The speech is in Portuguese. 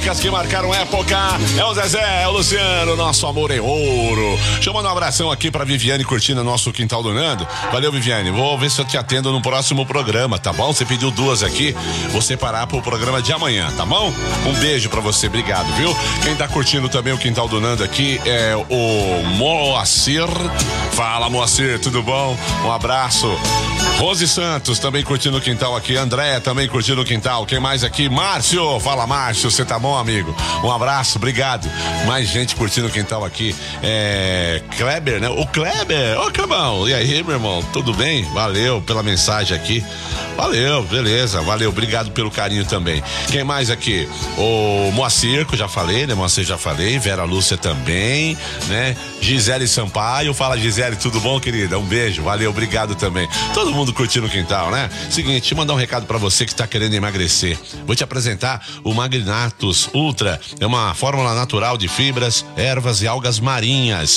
marcas que marcaram época. É o Zezé, é o Luciano, nosso amor é ouro. Chamando um abração aqui pra Viviane curtindo nosso quintal do Nando. Valeu, Viviane. Vou ver se eu te atendo no próximo programa, tá bom? Você pediu duas aqui, vou separar pro programa de amanhã, tá bom? Um beijo pra você, obrigado, viu? Quem tá curtindo também o quintal do Nando aqui é o Moacir. Fala, Moacir, tudo bom? Um abraço. Rose Santos também curtindo o quintal aqui. André também curtindo o quintal. Quem mais aqui? Márcio. Fala, Márcio. Você tá bom, amigo? Um abraço, obrigado. Mais gente curtindo o quintal aqui. Kleber, né? O Kleber. Ô, Clebão. E aí, meu irmão? Tudo bem? Valeu pela mensagem aqui. Valeu, beleza. Valeu, obrigado pelo carinho também. Quem mais aqui? O Moacir, que eu já falei, né? Moacir já falei. Vera Lúcia também, né? Gisele Sampaio. Fala, Gisele, tudo bom, querida? Um beijo. Valeu, obrigado também. Todo mundo curtindo o quintal, né? Seguinte, mandar um recado pra você que tá querendo emagrecer. Vou te apresentar o Magnatus Ultra. É uma fórmula natural de fibras, ervas e algas marinhas.